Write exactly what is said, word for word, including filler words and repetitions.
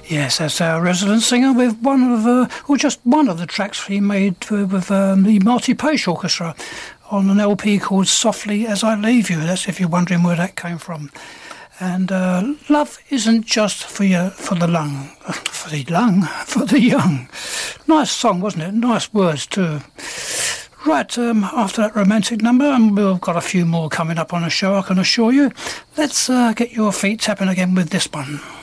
Yes, that's our resident singer with one of, uh, or just one of the tracks he made uh, with um, the Marty Page Orchestra on an L P called Softly As I Leave You. That's if you're wondering where that came from. And uh, love isn't just for you, for the lung, for the lung, for the young. Nice song, wasn't it? Nice words too. Right, um, after that romantic number, and we've got a few more coming up on the show, I can assure you. Let's uh, get your feet tapping again with this one.